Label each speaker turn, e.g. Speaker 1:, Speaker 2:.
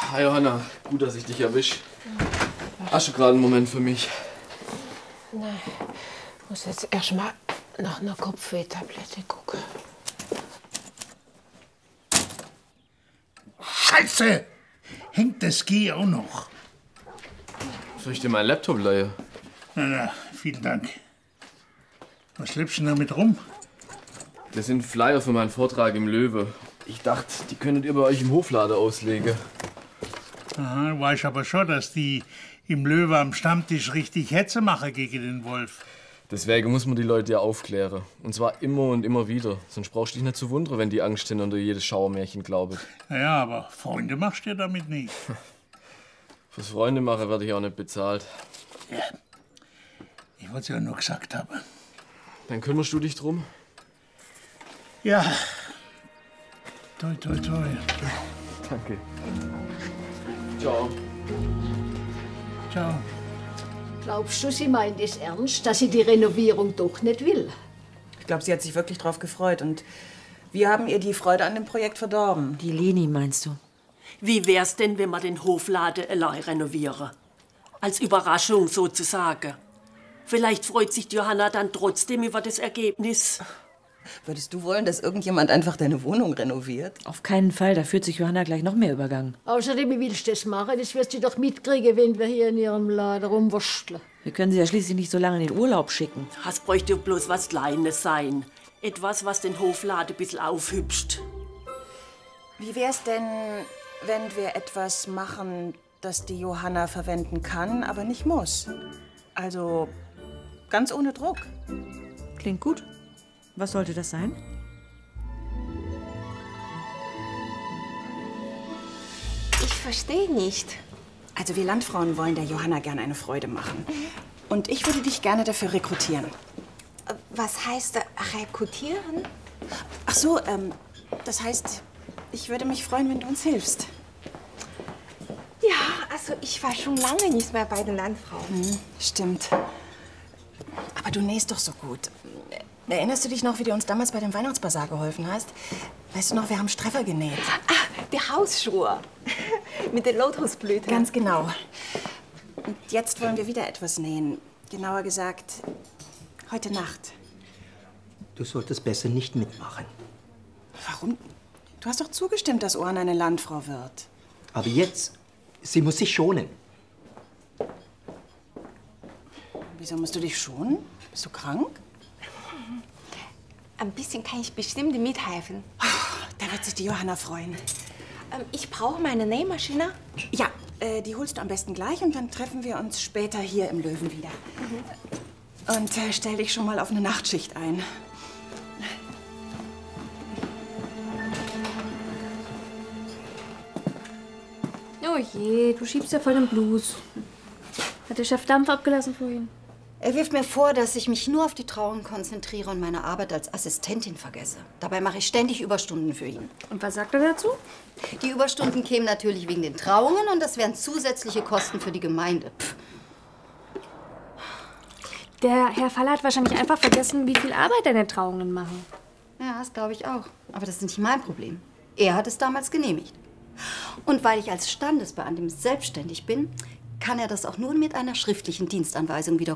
Speaker 1: Hi Johanna, gut, dass ich dich erwische. Hast du gerade einen Moment für mich?
Speaker 2: Nein, ich muss jetzt erstmal nach einer Kopfwehtablette gucken.
Speaker 3: Scheiße! Hängt das Ski auch noch?
Speaker 1: Soll ich dir meinen Laptop leihen?
Speaker 3: Na, vielen Dank. Was schleppst du denn damit rum?
Speaker 1: Das sind Flyer für meinen Vortrag im Löwe. Ich dachte, die könntet ihr bei euch im Hofladen auslegen.
Speaker 3: Aha, du weißt aber schon, dass die im Löwe am Stammtisch richtig Hetze machen gegen den Wolf.
Speaker 1: Deswegen muss man die Leute ja aufklären. Und zwar immer und immer wieder. Sonst brauchst du dich nicht zu wundern, wenn die Angst hinter jedes Schauermärchen glauben.
Speaker 3: Naja, aber Freunde machst du damit nicht.
Speaker 1: Fürs Freunde machen werde ich auch nicht bezahlt.
Speaker 3: Ja, ich wollte es ja nur gesagt haben.
Speaker 1: Dann kümmerst du dich drum?
Speaker 3: Ja. Toi, toi, toi.
Speaker 1: Danke. Ciao.
Speaker 3: Ciao.
Speaker 4: Glaubst du, sie meint es ernst, dass sie die Renovierung doch nicht will?
Speaker 5: Ich glaube, sie hat sich wirklich drauf gefreut. Und wir haben ihr die Freude an dem Projekt verdorben.
Speaker 6: Die Leni, meinst du?
Speaker 7: Wie wär's denn, wenn wir den Hofladen allein renovieren? Als Überraschung sozusagen. Vielleicht freut sich Johanna dann trotzdem über das Ergebnis.
Speaker 5: Würdest du wollen, dass irgendjemand einfach deine Wohnung renoviert?
Speaker 6: Auf keinen Fall, da fühlt sich Johanna gleich noch mehr übergangen.
Speaker 4: Außerdem, wie willst du das machen? Das wirst du doch mitkriegen, wenn wir hier in ihrem Laden rumwursteln.
Speaker 6: Wir können sie ja schließlich nicht so lange in den Urlaub schicken.
Speaker 7: Das bräuchte bloß was Kleines sein. Etwas, was den Hofladen ein bisschen aufhübscht.
Speaker 5: Wie wär's denn, wenn wir etwas machen, das die Johanna verwenden kann, aber nicht muss? Also ganz ohne Druck.
Speaker 6: Klingt gut. Was sollte das sein?
Speaker 2: Ich verstehe nicht.
Speaker 5: Also wir Landfrauen wollen der Johanna gerne eine Freude machen. Und ich würde dich gerne dafür rekrutieren.
Speaker 2: Was heißt rekrutieren?
Speaker 5: Ach so, das heißt, ich würde mich freuen, wenn du uns hilfst.
Speaker 2: Ja, also ich war schon lange nicht mehr bei den Landfrauen.
Speaker 5: Stimmt. Aber du nähst doch so gut. Erinnerst du dich noch, wie du uns damals bei dem Weihnachtsbasar geholfen hast? Weißt du noch, wir haben Streffer genäht.
Speaker 2: Ah, die Hausschuhe. Mit den Lotusblüten.
Speaker 5: Ganz genau. Und jetzt wollen wir wieder etwas nähen. Genauer gesagt, heute Nacht.
Speaker 8: Du solltest besser nicht mitmachen.
Speaker 5: Warum? Du hast doch zugestimmt, dass Ohren eine Landfrau wird.
Speaker 8: Aber jetzt, sie muss sich schonen.
Speaker 5: Wieso musst du dich schonen? Bist du krank?
Speaker 2: Ein bisschen kann ich bestimmt mithelfen.
Speaker 5: Da wird sich die Johanna freuen.
Speaker 2: Ich brauche meine Nähmaschine.
Speaker 5: Ja, die holst du am besten gleich und dann treffen wir uns später hier im Löwen wieder. Und stell dich schon mal auf eine Nachtschicht ein.
Speaker 9: Oh je, du schiebst ja voll den Blues. Hat der Chef Dampf abgelassen vorhin?
Speaker 10: Er wirft mir vor, dass ich mich nur auf die Trauung konzentriere und meine Arbeit als Assistentin vergesse. Dabei mache ich ständig Überstunden für ihn.
Speaker 9: Und was sagt er dazu?
Speaker 10: Die Überstunden kämen natürlich wegen den Trauungen und das wären zusätzliche Kosten für die Gemeinde. Pff.
Speaker 9: Der Herr Faller hat wahrscheinlich einfach vergessen, wie viel Arbeit deine Trauungen machen.
Speaker 10: Ja, das glaube ich auch. Aber das ist nicht mein Problem. Er hat es damals genehmigt. Und weil ich als Standesbeamtin selbstständig bin, kann er das auch nur mit einer schriftlichen Dienstanweisung widerrufen.